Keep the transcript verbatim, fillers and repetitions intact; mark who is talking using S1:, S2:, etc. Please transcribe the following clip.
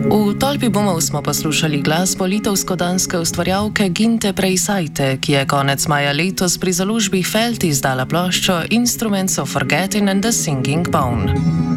S1: V Tolpi Bumov smo poslušali glasbo litovsko-danske ustvarjalke Ginte Preisajte, ki je konec maja letos pri založbi Felt izdala ploščo Instruments of Forgetting and the Singing Bone.